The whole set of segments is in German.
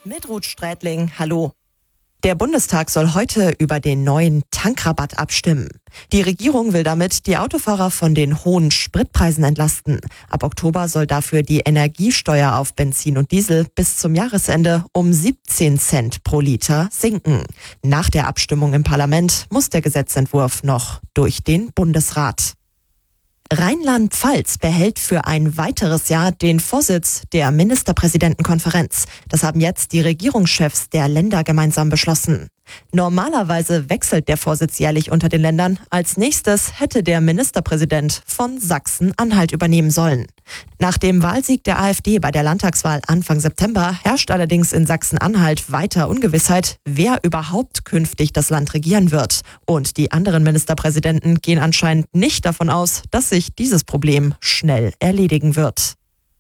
Mit Ruth Strätling, hallo. Der Bundestag soll heute über den neuen Tankrabatt abstimmen. Die Regierung will damit die Autofahrer von den hohen Spritpreisen entlasten. Ab Oktober soll dafür die Energiesteuer auf Benzin und Diesel bis zum Jahresende um 17 Cent pro Liter sinken. Nach der Abstimmung im Parlament muss der Gesetzentwurf noch durch den Bundesrat. Rheinland-Pfalz behält für ein weiteres Jahr den Vorsitz der Ministerpräsidentenkonferenz. Das haben jetzt die Regierungschefs der Länder gemeinsam beschlossen. Normalerweise wechselt der Vorsitz jährlich unter den Ländern. Als nächstes hätte der Ministerpräsident von Sachsen-Anhalt übernehmen sollen. Nach dem Wahlsieg der AfD bei der Landtagswahl Anfang September herrscht allerdings in Sachsen-Anhalt weiter Ungewissheit, wer überhaupt künftig das Land regieren wird. Und die anderen Ministerpräsidenten gehen anscheinend nicht davon aus, dass sich dieses Problem schnell erledigen wird.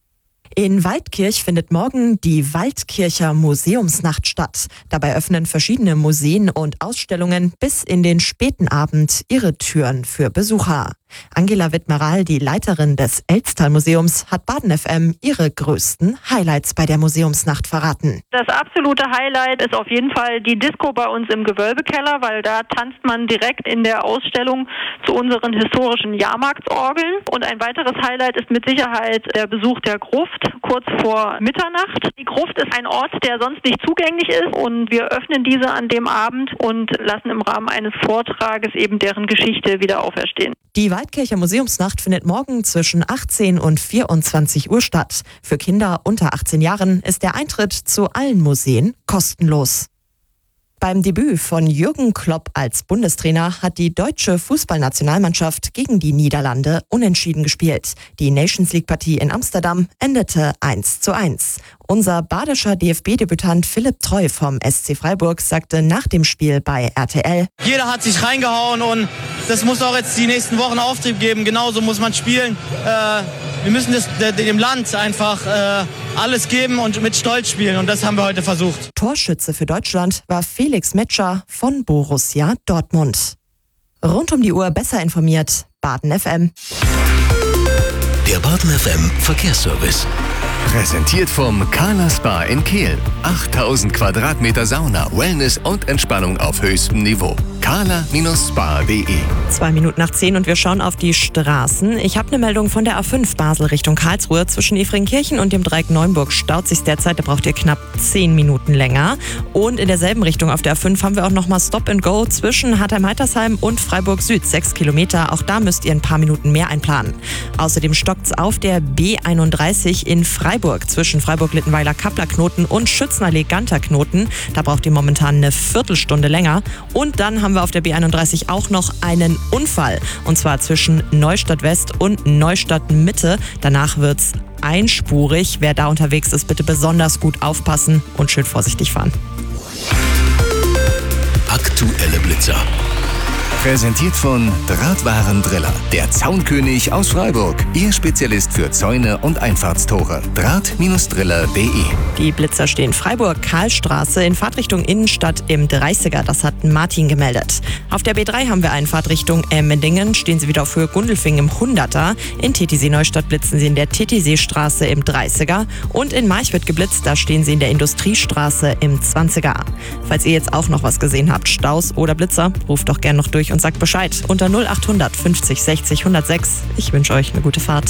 In Waldkirch findet morgen die Waldkircher Museumsnacht statt. Dabei öffnen verschiedene Museen und Ausstellungen bis in den späten Abend ihre Türen für Besucher. Angela Wittmeral, die Leiterin des Elstal-Museums, hat Baden FM ihre größten Highlights bei der Museumsnacht verraten. Das absolute Highlight ist auf jeden Fall die Disco bei uns im Gewölbekeller, weil da tanzt man direkt in der Ausstellung zu unseren historischen Jahrmarktsorgeln. Und ein weiteres Highlight ist mit Sicherheit der Besuch der Gruft kurz vor Mitternacht. Die Gruft ist ein Ort, der sonst nicht zugänglich ist, und wir öffnen diese an dem Abend und lassen im Rahmen eines Vortrages eben deren Geschichte wieder auferstehen. Die Waldkircher Museumsnacht findet morgen zwischen 18 und 24 Uhr statt. Für Kinder unter 18 Jahren ist der Eintritt zu allen Museen kostenlos. Beim Debüt von Jürgen Klopp als Bundestrainer hat die deutsche Fußballnationalmannschaft gegen die Niederlande unentschieden gespielt. Die Nations-League-Partie in Amsterdam endete 1:1. Unser badischer DFB-Debütant Philipp Treu vom SC Freiburg sagte nach dem Spiel bei RTL: Jeder hat sich reingehauen und das muss auch jetzt die nächsten Wochen Auftrieb geben. Genauso muss man spielen. Wir müssen dem Land einfach alles geben und mit Stolz spielen, und das haben wir heute versucht. Torschütze für Deutschland war Felix Metscher von Borussia Dortmund. Rund um die Uhr besser informiert, Baden FM. Der Baden FM Verkehrsservice. Präsentiert vom Carla Spa in Kehl. 8000 Quadratmeter Sauna, Wellness und Entspannung auf höchstem Niveau. carla-spa.de. 9:02 und wir schauen auf die Straßen. Ich habe eine Meldung von der A5 Basel Richtung Karlsruhe. Zwischen Efringkirchen und dem Dreieck Neunburg staut sich derzeit. Da braucht ihr knapp 10 Minuten länger. Und in derselben Richtung auf der A5 haben wir auch nochmal Stop and Go zwischen Hartheim-Heitersheim und Freiburg Süd. 6 Kilometer. Auch da müsst ihr ein paar Minuten mehr einplanen. Außerdem stockt's auf der B31 in Freiburg zwischen Freiburg-Littenweiler-Kappler-Knoten und Schützenallee-Ganter-Knoten. Da braucht ihr momentan eine Viertelstunde länger. Und dann haben wir auf der B31 auch noch einen Unfall. Und zwar zwischen Neustadt West und Neustadt Mitte. Danach wird's einspurig. Wer da unterwegs ist, bitte besonders gut aufpassen und schön vorsichtig fahren. Aktuelle Blitzer. Präsentiert von Drahtwarendriller, der Zaunkönig aus Freiburg. Ihr Spezialist für Zäune und Einfahrtstore. Draht-driller.de. Die Blitzer stehen Freiburg, Karlstraße in Fahrtrichtung Innenstadt im 30er. Das hat Martin gemeldet. Auf der B3 haben wir einen Fahrtrichtung Emmendingen. Stehen Sie wieder auf Höhe Gundelfing im 100er. In Titisee-Neustadt blitzen Sie in der Titisee-Straße im 30er. Und in March wird geblitzt. Da stehen Sie in der Industriestraße im 20er. Falls ihr jetzt auch noch was gesehen habt, Staus oder Blitzer, ruft doch gerne noch durch und sagt Bescheid unter 0800 50 60 106. Ich wünsche euch eine gute Fahrt.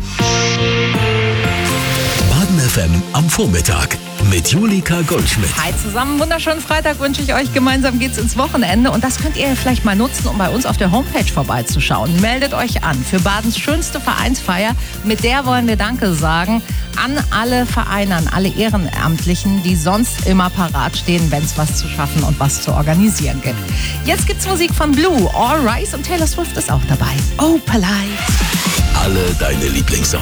Baden FM am Vormittag mit Julika Goldschmidt. Hi zusammen, wunderschönen Freitag wünsche ich euch. Gemeinsam geht's ins Wochenende und das könnt ihr vielleicht mal nutzen, um bei uns auf der Homepage vorbeizuschauen. Meldet euch an für Badens schönste Vereinsfeier. Mit der wollen wir Danke sagen an alle Vereine, an alle Ehrenamtlichen, die sonst immer parat stehen, wenn es was zu schaffen und was zu organisieren gibt. Jetzt gibt's Musik von Blue, All Rise, und Taylor Swift ist auch dabie. Oh, Polite. Alle deine Lieblingssongs.